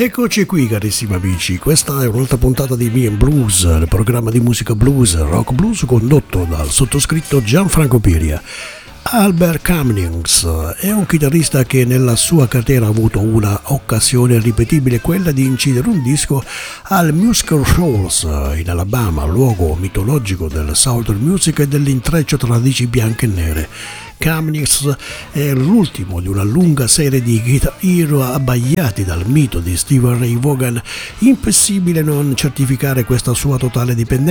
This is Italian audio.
Eccoci qui carissimi amici, questa è un'altra puntata di Me and Blues, il programma di musica blues, rock blues condotto dal sottoscritto Gianfranco Piria. Albert Cummings è un chitarrista che nella sua carriera ha avuto una occasione irripetibile, quella di incidere un disco al Muscle Shoals in Alabama, luogo mitologico del Southern Music e dell'intreccio tra radici bianche e nere. Cummings è l'ultimo di una lunga serie di guitar hero abbagliati dal mito di Stevie Ray Vaughan, impossibile non certificare questa sua totale dipendenza